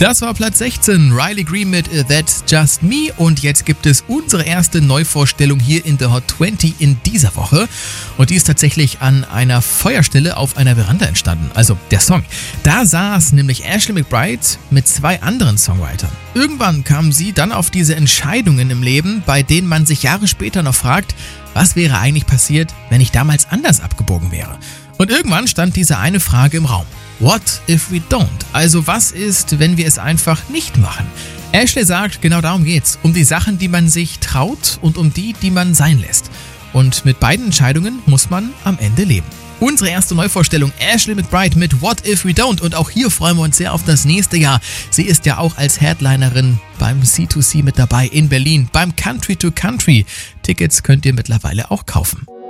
Das war Platz 16, Riley Green mit That's Just Me, und jetzt gibt es unsere erste Neuvorstellung hier in der Hot 20 in dieser Woche, und die ist tatsächlich an einer Feuerstelle auf einer Veranda entstanden, also der Song. Da saß nämlich Ashley McBryde mit 2 anderen Songwritern. Irgendwann kamen sie dann auf diese Entscheidungen im Leben, bei denen man sich Jahre später noch fragt, was wäre eigentlich passiert, wenn ich damals anders abgebogen wäre? Und irgendwann stand diese eine Frage im Raum. What if we don't? Also was ist, wenn wir es einfach nicht machen? Ashley sagt, genau darum geht's. Um die Sachen, die man sich traut, und um die, die man sein lässt. Und mit beiden Entscheidungen muss man am Ende leben. Unsere erste Neuvorstellung, Ashley McBryde mit What If We Don't. Und auch hier freuen wir uns sehr auf das nächste Jahr. Sie ist ja auch als Headlinerin beim C2C mit dabei in Berlin, beim Country to Country. Tickets könnt ihr mittlerweile auch kaufen.